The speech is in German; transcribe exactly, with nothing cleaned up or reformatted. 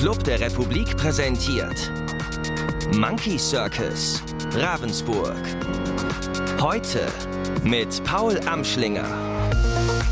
Club der Republik präsentiert Monkey Circus, Ravensburg. Heute mit Paul Amschlinger.